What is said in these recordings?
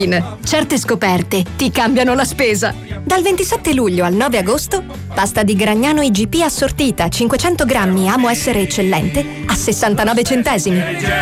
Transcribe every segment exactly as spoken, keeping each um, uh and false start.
Certe scoperte ti cambiano la spesa. Dal ventisette luglio al nove agosto, pasta di Gragnano I G P assortita cinquecento grammi Amo essere eccellente a sessantanove centesimi.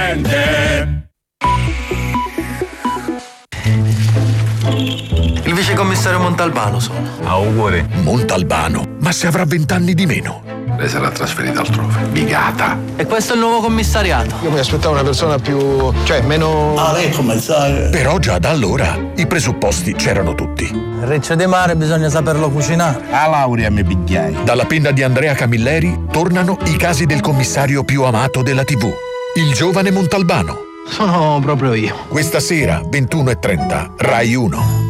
Il vicecommissario Montalbano sono. Auguri. Montalbano? Ma se avrà vent'anni di meno. Lei sarà trasferita altrove. Bigata. E questo è il nuovo commissariato. Io mi aspettavo una persona più... cioè meno... Ah, lei commissario. Però già da allora i presupposti c'erano tutti. Il reccio di mare bisogna saperlo cucinare. A laurea mi pigliai. Dalla penna di Andrea Camilleri tornano i casi del commissario più amato della tivù, il giovane Montalbano. Sono proprio io. Questa sera, ventuno e trenta, Rai uno.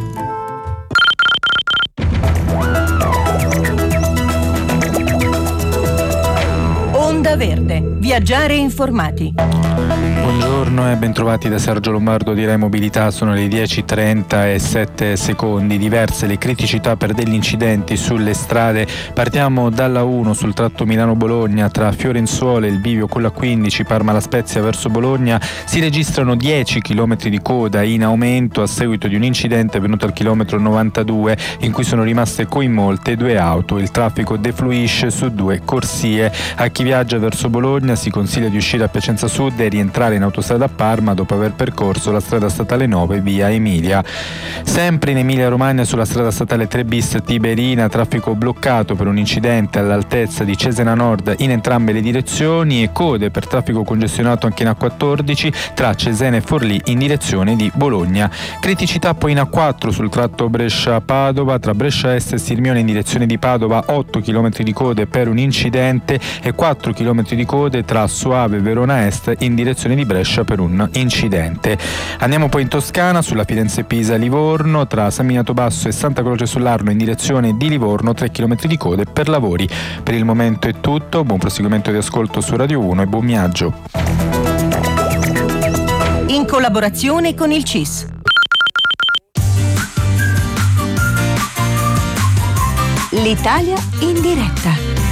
Onda Verde. Viaggiare informati. Buongiorno e bentrovati da Sergio Lombardo di Rai Mobilità. Sono le dieci e trenta e sette secondi. Diverse le criticità per degli incidenti sulle strade. Partiamo dalla uno sul tratto Milano-Bologna tra Fiorenzuole e il bivio con la quindici Parma-La Spezia verso Bologna. Si registrano dieci chilometri di coda in aumento a seguito di un incidente avvenuto al chilometro novantadue in cui sono rimaste coinvolte due auto. Il traffico defluisce su due corsie. A chi viaggia verso Bologna si consiglia di uscire a Piacenza Sud e rientrare in autostrada a Parma dopo aver percorso la strada statale nove via Emilia. Sempre in Emilia Romagna sulla strada statale tre bis Tiberina, traffico bloccato per un incidente all'altezza di Cesena Nord in entrambe le direzioni e code per traffico congestionato anche in A quattordici tra Cesena e Forlì in direzione di Bologna. Criticità poi in A quattro sul tratto Brescia-Padova tra Brescia Est e Sirmione in direzione di Padova, otto chilometri di code per un incidente e quattro chilometri di code tra Soave e Verona Est in direzione di Brescia per un incidente. Andiamo poi in Toscana sulla Firenze-Pisa-Livorno tra San Miniato Basso e Santa Croce sull'Arno in direzione di Livorno, tre chilometri di code per lavori. Per il momento è tutto, buon proseguimento di ascolto su Radio uno e buon viaggio. In collaborazione con il C I S. L'Italia in diretta.